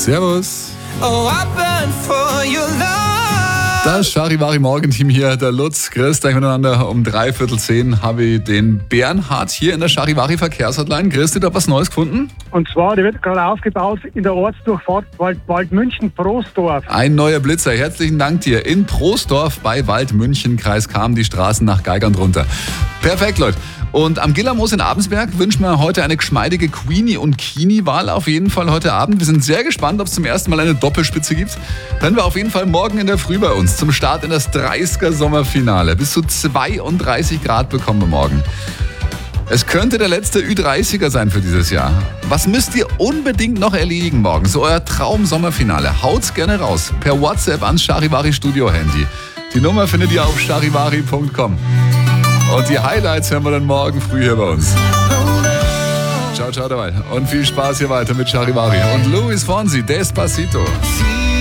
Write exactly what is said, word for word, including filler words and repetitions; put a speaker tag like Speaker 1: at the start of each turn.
Speaker 1: Servus.
Speaker 2: Oh, I burn for your love.
Speaker 1: Das Charivari-Morgenteam hier, der Lutz, grüß euch miteinander. Um dreiviertel zehn habe ich den Bernhard hier in der Charivari-Verkehrshotline. Grüß dich, da was Neues gefunden?
Speaker 3: Und zwar, die wird gerade aufgebaut in der Ortsdurchfahrt Wald, Waldmünchen-Prostorf.
Speaker 1: Ein neuer Blitzer, herzlichen Dank dir. In Prostorf bei Waldmünchen, Kreis Cham, die Straßen nach Geigern runter. Perfekt, Leute. Und am Gillermoos in Abensberg wünschen wir heute eine geschmeidige Queenie- und Kini-Wahl auf jeden Fall heute Abend. Wir sind sehr gespannt, ob es zum ersten Mal eine Doppelspitze gibt. Hören wir auf jeden Fall morgen in der Früh bei uns zum Start in das dreißiger-Sommerfinale. Bis zu zweiunddreißig Grad bekommen wir morgen. Es könnte der letzte Ü dreißiger sein für dieses Jahr. Was müsst ihr unbedingt noch erledigen morgen? So euer Traum-Sommerfinale. Haut's gerne raus. Per WhatsApp ans Charivari-Studio-Handy. Die Nummer findet ihr auf charivari punkt com. Und die Highlights hören wir dann morgen früh hier bei uns. Ciao, ciao dabei. Und viel Spaß hier weiter mit Charivari. Und Luis Fonsi, Despacito.